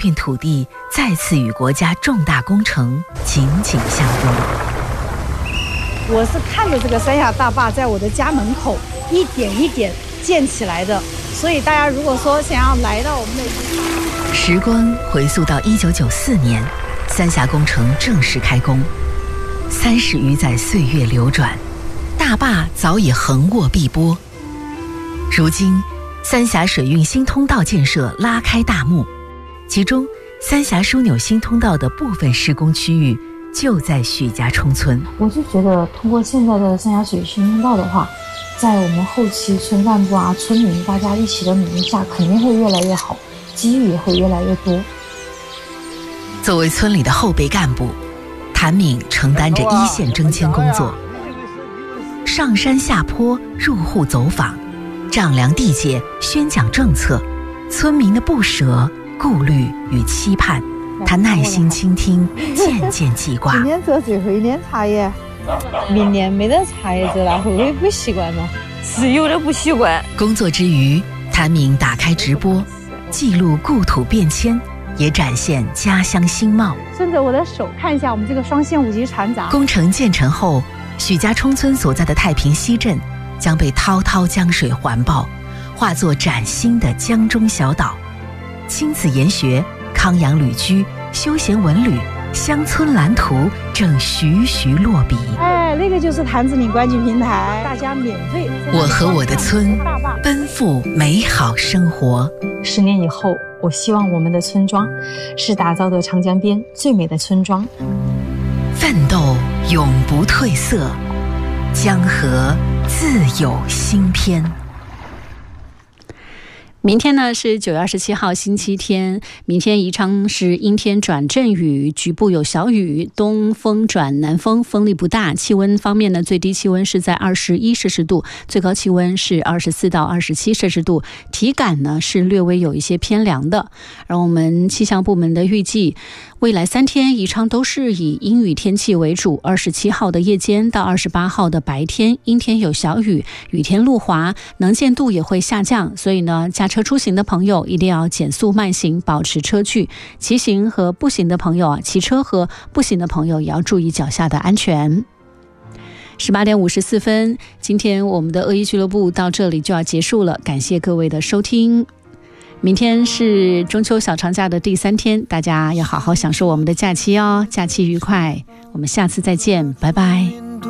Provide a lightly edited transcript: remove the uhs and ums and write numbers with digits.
片土地再次与国家重大工程紧紧相拥。 我是看着这个三峡大坝在我的家门口一点一点建起来的，所以大家如果说想要来到我们的宜昌， 时光回溯到1994年，三峡工程正式开工，30余载岁月流转，大坝早已横卧碧波。如今，三峡水运新通道建设拉开大幕，其中三峡枢纽新通道的部分施工区域就在许家冲村。 我就觉得通过现在的三峡水新通道的话，在我们后期村干部啊、村民大家一起的努力下，肯定会越来越好，机遇也会越来越多。 作为村里的后备干部，谭敏承担着一线征迁工作，上山下坡、入户走访、丈量地界、宣讲政策，村民的不舍、顾虑与期盼，他耐心倾听，渐渐记挂。 今年这最后一年茶叶，明年没得茶叶这了，会不会不习惯呢？ 是有点不习惯。 工作之余，谭敏打开直播，记录故土变迁，也展现家乡新貌。 顺着我的手看一下我们这个双线5级船闸。 工程建成后，许家冲村所在的太平西镇将被滔滔江水环抱，化作崭新的江中小岛。亲子研学、康养旅居、休闲文旅、乡村蓝图正徐徐落笔。 那个就是潭子岭观景平台，大家免费。 我和我的村，奔赴美好生活。 10年以后，我希望我们的村庄是打造的长江边最美的村庄。 奋斗永不褪色，江河自有新篇。 明天呢是9月27号星期天，明天宜昌是阴天转阵雨，局部有小雨，东风转南风，风力不大。气温方面呢，最低气温是在21摄氏度，最高气温是24到27摄氏度，体感呢是略微有一些偏凉的。而我们气象部门的预计，未来3天宜昌都是以阴雨天气为主，27号的夜间到28号的白天阴天有小雨，雨天路滑，能见度也会下降，所以呢，驾车出行的朋友一定要减速慢行，保持车距。骑行和步行的朋友骑车和步行的朋友也要注意脚下的安全。18点54分，今天我们的恶意俱乐部到这里就要结束了，感谢各位的收听。明天是中秋小长假的第3天，大家要好好享受我们的假期哦，假期愉快，我们下次再见，拜拜。